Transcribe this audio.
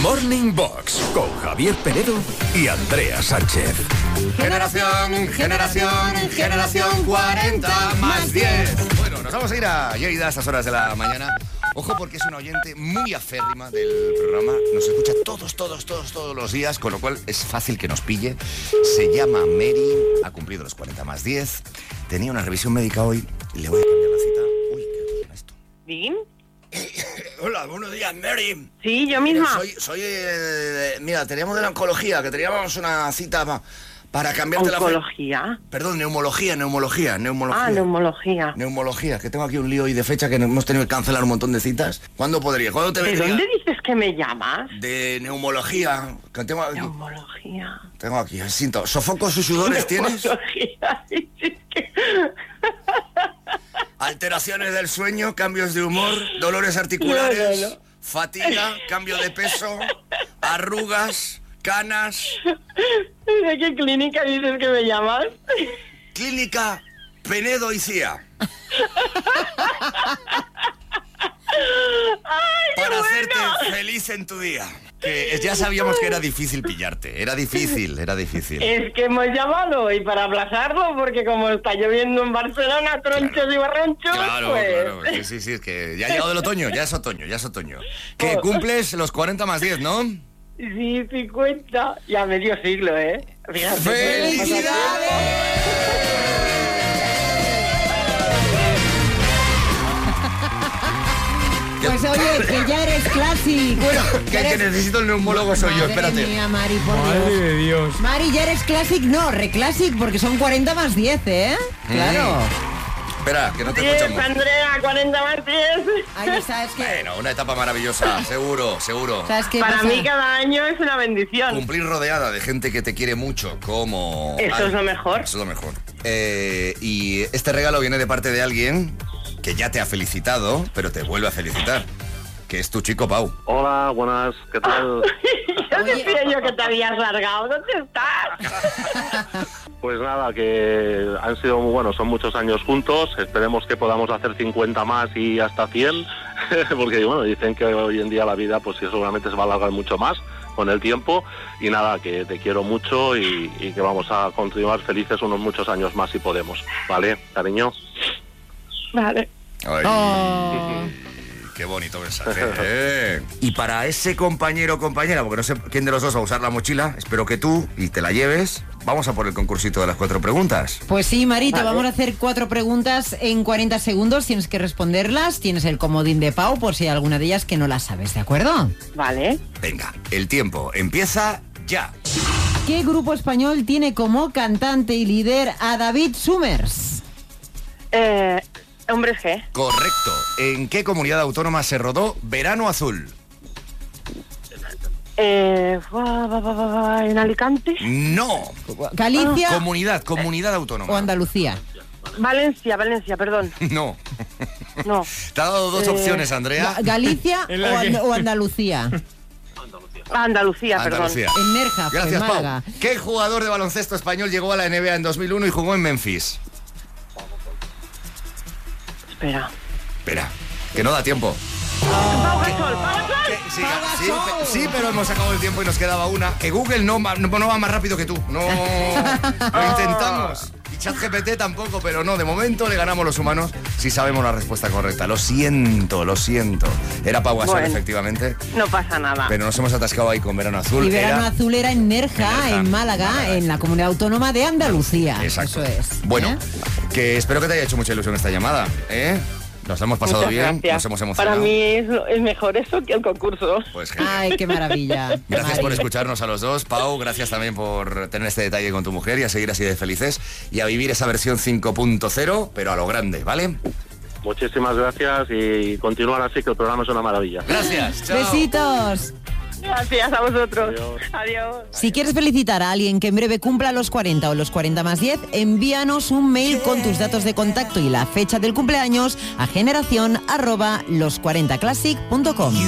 Morning Box con Javier Penedo y Andrea Sánchez. Generación 40 más 10. Bueno, nos vamos a ir a Lleida a estas horas de la mañana. Ojo, porque es una oyente muy aférrima del programa. Nos escucha todos los días, con lo cual es fácil que nos pille. Se llama Mary, ha cumplido los 40 más 10. Tenía una revisión médica hoy y le voy a cambiar la cita. Uy, ¿qué es esto? ¿Bien? Hola, buenos días, Mary. Sí, yo misma. Mira, teníamos de la oncología, que teníamos una cita para cambiarte ¿Oncología? Perdón, neumología. Ah, neumología. Neumología, que tengo aquí un lío hoy de fecha que hemos tenido que cancelar un montón de citas. ¿Cuándo podría? ¿Cuándo te ¿De vendría? dónde dices que me llamas? De neumología. Que tengo aquí. Neumología. Tengo aquí, siento. ¿Sofocos y sudores tienes? Neumología. Es que... Alteraciones del sueño, cambios de humor, dolores articulares, No. fatiga, cambio de peso, arrugas, canas. ¿De qué clínica dices que me llamas? Clínica Penedo y Cía. Para hacerte feliz en tu día. Que ya sabíamos que era difícil pillarte. Era difícil. Es que hemos llamado y para aplazarlo, porque como está lloviendo en Barcelona, tronchos y barranchos, Claro. Sí, es que ya ha llegado el otoño, ya es otoño. Que cumples los 40 más 10, ¿no? Sí, 50. Ya medio siglo, ¿eh? Fíjate. ¡Felicidades! Pues oye, que ya eres Classic. Bueno, que necesito el neumólogo soy yo, espérate. Madre mía, Mari, por Dios. Madre de Dios. Mari, ya eres Classic, no, Reclassic, porque son 40 más 10, ¿eh? Claro. Espera, que no te 10, escuchamos. Andrea, 40 más 10. Ahí sabes que... Bueno, una etapa maravillosa, seguro. ¿Sabes qué Para pasa? mí cada año es una bendición. Cumplir rodeada de gente que te quiere mucho, como... Eso es lo mejor. Eso es lo mejor. Y este regalo viene de parte de alguien que ya te ha felicitado, pero te vuelve a felicitar, que es tu chico Pau. Hola, buenas, ¿qué tal? Yo decía yo que te habías largado. ¿Dónde estás? Pues nada, que han sido muy buenos, son muchos años juntos, esperemos que podamos hacer 50 más y hasta 100, porque bueno, dicen que hoy en día la vida pues seguramente se va a alargar mucho más con el tiempo, y nada, que te quiero mucho y que vamos a continuar felices unos muchos años más si podemos, ¿vale, cariño? Vale. Ay, qué bonito mensaje. Y para ese compañero o compañera, porque no sé quién de los dos va a usar la mochila, espero que tú, y te la lleves, vamos a por el concursito de las 4 preguntas. Pues sí, Mari, te vamos a hacer 4 preguntas en 40 segundos, tienes que responderlas, tienes el comodín de Pau por si hay alguna de ellas que no las sabes, ¿de acuerdo? Vale. Venga, el tiempo empieza ya. ¿Qué grupo español tiene como cantante y líder a David Summers? Hombres G. Correcto. ¿En qué comunidad autónoma se rodó Verano Azul? ¿En Alicante? No. ¿Galicia Comunidad autónoma. o Andalucía? Valencia, perdón. No. No. Te ha dado dos opciones, Andrea. ¿Galicia En la que- o Andalucía? Andalucía, Andalucía. En Nerja, pues, Gracias, Málaga. Pau. ¿Qué jugador de baloncesto español llegó a la NBA en 2001 y jugó en Memphis? Espera. Espera, que no da tiempo. Pau Gasol. Sí, pero hemos sacado el tiempo y nos quedaba una. Que Google no va más rápido que tú. No, lo intentamos. Y ChatGPT tampoco, pero no, de momento le ganamos los humanos si sabemos la respuesta correcta. Lo siento. Era Pau Gasol, Bueno. efectivamente, No pasa nada. pero nos hemos atascado ahí con Verano Azul. Y Verano Azul era en Nerja, en Málaga, Málaga. en la comunidad autónoma de Andalucía. Exacto. Eso es. Bueno, ¿eh? que espero que te haya hecho mucha ilusión esta llamada, ¿eh? Nos hemos pasado Muchas bien, gracias. nos hemos emocionado. Para mí es mejor eso que el concurso. Pues genial. Ay, qué maravilla. Gracias Mari. por escucharnos a los dos. Pau, gracias también por tener este detalle con tu mujer y a seguir así de felices y a vivir esa versión 5.0, pero a lo grande, ¿vale? Muchísimas gracias y continúan así, que el programa es una maravilla. Gracias. Chao. Besitos. Gracias a vosotros. Adiós. Adiós. Si quieres felicitar a alguien que en breve cumpla los 40 o los 40 más 10, envíanos un mail con tus datos de contacto y la fecha del cumpleaños a generación@los40classic.com.